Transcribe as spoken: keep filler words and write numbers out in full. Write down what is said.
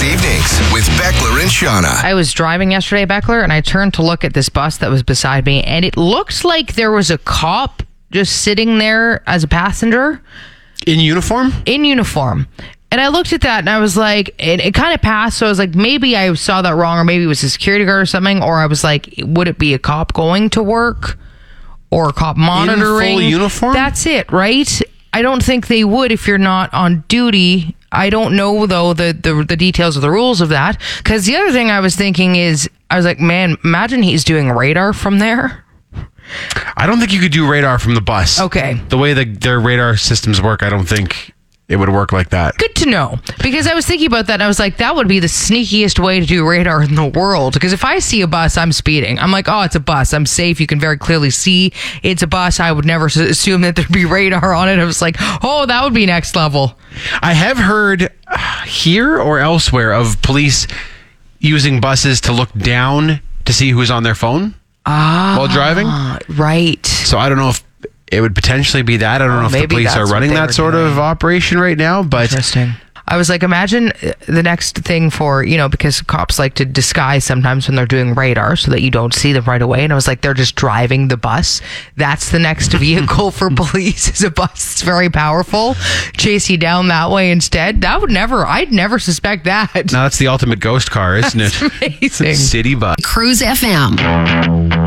evenings with Beckler and Shauna. I was driving yesterday, Beckler, and I turned to look at this bus that was beside me, and it looked like there was a cop just sitting there as a passenger. In uniform? In uniform. And I looked at that, and I was like, it, it kind of passed, so I was like, maybe I saw that wrong, or maybe it was a security guard or something, or I was like, would it be a cop going to work? Or a cop monitoring? In full uniform? That's it, right? I don't think they would if you're not on duty. I don't know, though, the, the, the details of the rules of that. Because the other thing I was thinking is, I was like, man, imagine he's doing radar from there. I don't think you could do radar from the bus. Okay. The way the, their radar systems work, I don't think it would work like that. Good to know. Because I was thinking about that, and I was like, that would be the sneakiest way to do radar in the world. Because if I see a bus, I'm speeding. I'm like, oh, it's a bus. I'm safe. You can very clearly see it's a bus. I would never assume that there'd be radar on it. I was like, oh, that would be next level. I have heard here or elsewhere of police using buses to look down to see who's on their phone ah, while driving. Right. So I don't know if it would potentially be that. I don't oh, know if the police are running that sort doing. of operation right now, but interesting. I was like, imagine the next thing for, you know, because cops like to disguise sometimes when they're doing radar so that you don't see them right away. And I was like, they're just driving the bus. That's the next vehicle for police is a bus. It's very powerful. Chase you down that way instead. That would never, I'd never suspect that. No, that's the ultimate ghost car, isn't That's it? Amazing. City bus. Cruise F M.